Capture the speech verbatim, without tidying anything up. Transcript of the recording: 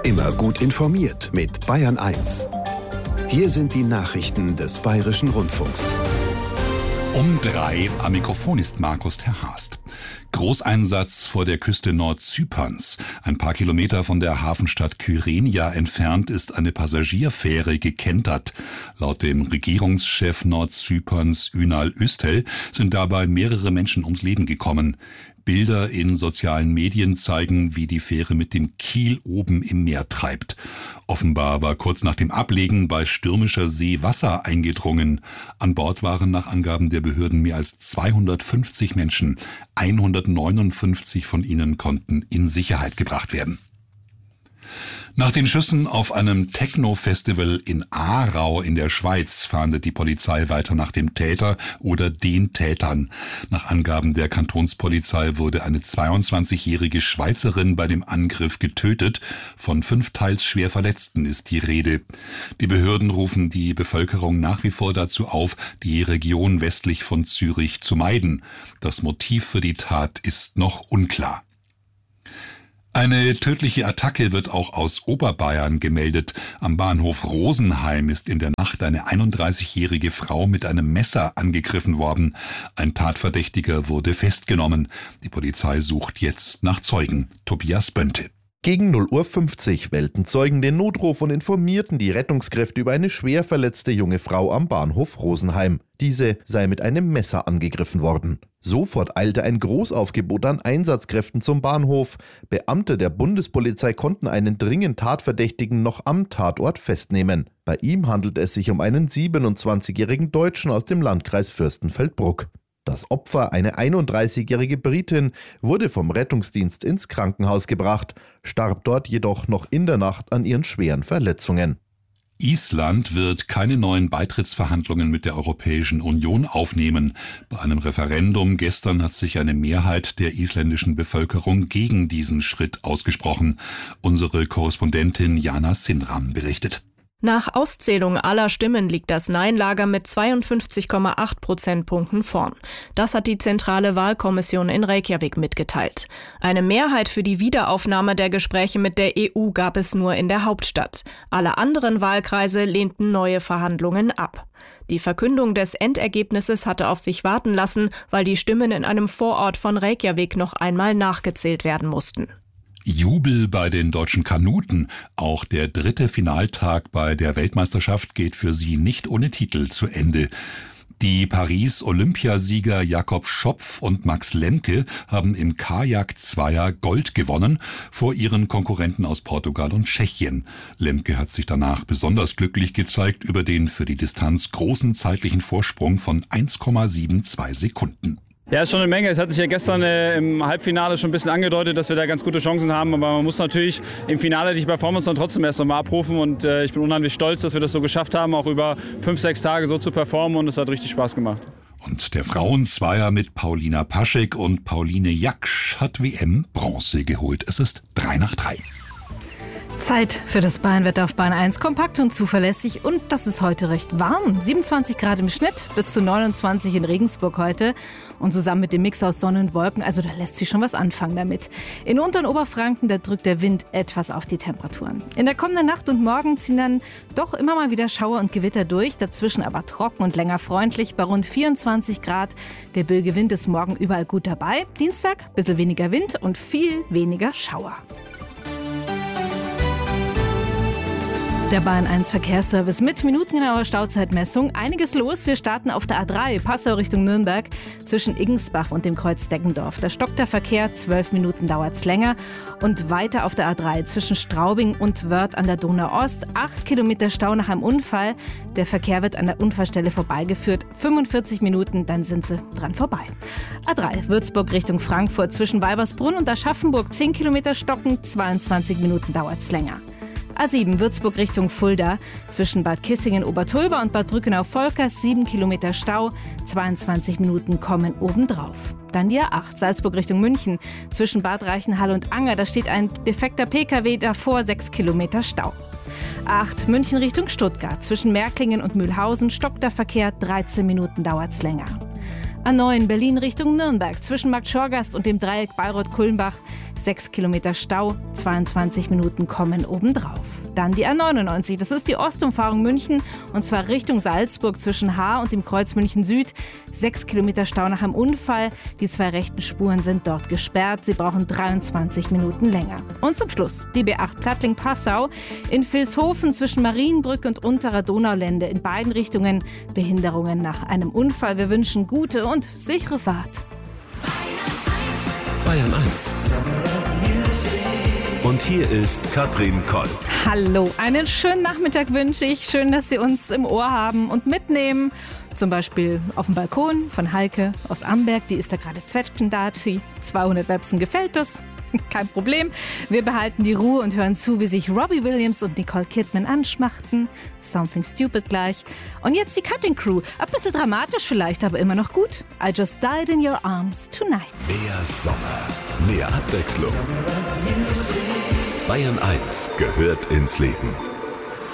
Immer gut informiert mit Bayern eins. Hier sind die Nachrichten des Bayerischen Rundfunks. Um drei am Mikrofon ist Markus Terhast. Großeinsatz vor der Küste Nordzyperns. Ein paar Kilometer von der Hafenstadt Kyrenia entfernt ist eine Passagierfähre gekentert. Laut dem Regierungschef Nordzyperns Ünal Üstel sind dabei mehrere Menschen ums Leben gekommen. Bilder in sozialen Medien zeigen, wie die Fähre mit dem Kiel oben im Meer treibt. Offenbar war kurz nach dem Ablegen bei stürmischer See Wasser eingedrungen. An Bord waren nach Angaben der Behörden mehr als zweihundertfünfzig Menschen. hundertneunundfünfzig von ihnen konnten in Sicherheit gebracht werden. Nach den Schüssen auf einem Techno-Festival in Aarau in der Schweiz fahndet die Polizei weiter nach dem Täter oder den Tätern. Nach Angaben der Kantonspolizei wurde eine zweiundzwanzigjährige Schweizerin bei dem Angriff getötet. Von fünf teils schwer Verletzten ist die Rede. Die Behörden rufen die Bevölkerung nach wie vor dazu auf, die Region westlich von Zürich zu meiden. Das Motiv für die Tat ist noch unklar. Eine tödliche Attacke wird auch aus Oberbayern gemeldet. Am Bahnhof Rosenheim ist in der Nacht eine einunddreißigjährige Frau mit einem Messer angegriffen worden. Ein Tatverdächtiger wurde festgenommen. Die Polizei sucht jetzt nach Zeugen. Tobias Bönte. Gegen null Uhr fünfzig wählten Zeugen den Notruf und informierten die Rettungskräfte über eine schwer verletzte junge Frau am Bahnhof Rosenheim. Diese sei mit einem Messer angegriffen worden. Sofort eilte ein Großaufgebot an Einsatzkräften zum Bahnhof. Beamte der Bundespolizei konnten einen dringend Tatverdächtigen noch am Tatort festnehmen. Bei ihm handelt es sich um einen siebenundzwanzigjährigen Deutschen aus dem Landkreis Fürstenfeldbruck. Das Opfer, eine einunddreißigjährige Britin, wurde vom Rettungsdienst ins Krankenhaus gebracht, starb dort jedoch noch in der Nacht an ihren schweren Verletzungen. Island wird keine neuen Beitrittsverhandlungen mit der Europäischen Union aufnehmen. Bei einem Referendum gestern hat sich eine Mehrheit der isländischen Bevölkerung gegen diesen Schritt ausgesprochen. Unsere Korrespondentin Jana Sinram berichtet. Nach Auszählung aller Stimmen liegt das Nein-Lager mit zweiundfünfzig Komma acht Prozentpunkten vorn. Das hat die zentrale Wahlkommission in Reykjavik mitgeteilt. Eine Mehrheit für die Wiederaufnahme der Gespräche mit der E U gab es nur in der Hauptstadt. Alle anderen Wahlkreise lehnten neue Verhandlungen ab. Die Verkündung des Endergebnisses hatte auf sich warten lassen, weil die Stimmen in einem Vorort von Reykjavik noch einmal nachgezählt werden mussten. Jubel bei den deutschen Kanuten. Auch der dritte Finaltag bei der Weltmeisterschaft geht für sie nicht ohne Titel zu Ende. Die Paris-Olympiasieger Jakob Schopf und Max Lemke haben im Kajak-Zweier Gold gewonnen vor ihren Konkurrenten aus Portugal und Tschechien. Lemke hat sich danach besonders glücklich gezeigt über den für die Distanz großen zeitlichen Vorsprung von eins Komma zweiundsiebzig Sekunden. Ja, ist schon eine Menge. Es hat sich ja gestern äh, im Halbfinale schon ein bisschen angedeutet, dass wir da ganz gute Chancen haben. Aber man muss natürlich im Finale die Performance dann trotzdem erst nochmal abrufen. Und äh, ich bin unheimlich stolz, dass wir das so geschafft haben, auch über fünf, sechs Tage so zu performen. Und es hat richtig Spaß gemacht. Und der Frauenzweier mit Paulina Paschek und Pauline Jaksch hat W M Bronze geholt. Es ist drei nach drei. Zeit für das Bayernwetter auf Bayern eins. Kompakt und zuverlässig und das ist heute recht warm. siebenundzwanzig Grad im Schnitt, bis zu neunundzwanzig in Regensburg heute. Und zusammen mit dem Mix aus Sonne und Wolken, also da lässt sich schon was anfangen damit. In Unter- und Oberfranken, da drückt der Wind etwas auf die Temperaturen. In der kommenden Nacht und Morgen ziehen dann doch immer mal wieder Schauer und Gewitter durch. Dazwischen aber trocken und länger freundlich bei rund vierundzwanzig Grad. Der böige Wind ist morgen überall gut dabei. Dienstag, ein bisschen weniger Wind und viel weniger Schauer. Der Bayern eins Verkehrsservice mit minutengenauer Stauzeitmessung. Einiges los. Wir starten auf der A drei, Passau Richtung Nürnberg, zwischen Iggensbach und dem Kreuz Deggendorf. Da stockt der Verkehr, zwölf Minuten dauert's länger. Und weiter auf der A drei, zwischen Straubing und Wörth an der Donau-Ost. acht Kilometer Stau nach einem Unfall. Der Verkehr wird an der Unfallstelle vorbeigeführt. fünfundvierzig Minuten, dann sind sie dran vorbei. A drei, Würzburg Richtung Frankfurt, zwischen Weibersbrunn und Aschaffenburg. zehn Kilometer stocken, zweiundzwanzig Minuten dauert's länger. A sieben, Würzburg Richtung Fulda, zwischen Bad Kissingen-Obertulba und Bad Brückenau-Volkers, sieben Kilometer Stau, zweiundzwanzig Minuten kommen obendrauf. Dann die A acht, Salzburg Richtung München, zwischen Bad Reichenhall und Anger, da steht ein defekter P K W, davor sechs Kilometer Stau. A acht, München Richtung Stuttgart, zwischen Märklingen und Mühlhausen, stockt der Verkehr, dreizehn Minuten dauert's länger. A neun, Berlin Richtung Nürnberg, zwischen Markt Schorgast und dem Dreieck Bayreuth-Kulmbach, sechs Kilometer Stau, zweiundzwanzig Minuten kommen obendrauf. Dann die A neunundneunzig, das ist die Ostumfahrung München und zwar Richtung Salzburg zwischen Haar und dem Kreuz München Süd. sechs Kilometer Stau nach einem Unfall, die zwei rechten Spuren sind dort gesperrt, sie brauchen dreiundzwanzig Minuten länger. Und zum Schluss die B acht Plattling-Passau in Vilshofen zwischen Marienbrücke und Unterer Donaulände in beiden Richtungen Behinderungen nach einem Unfall. Wir wünschen gute und sichere Fahrt. Bayern eins. Und hier ist Katrin Koll. Hallo, einen schönen Nachmittag wünsche ich. Schön, dass Sie uns im Ohr haben und mitnehmen. Zum Beispiel auf dem Balkon von Heike aus Amberg. Die ist da gerade Zwetschgendatschi. zweihundert Websen gefällt das. Kein Problem. Wir behalten die Ruhe und hören zu, wie sich Robbie Williams und Nicole Kidman anschmachten. Something Stupid gleich. Und jetzt die Cutting Crew. Ein bisschen dramatisch vielleicht, aber immer noch gut. I just died in your arms tonight. Mehr Sommer, mehr Abwechslung. Bayern eins gehört ins Leben.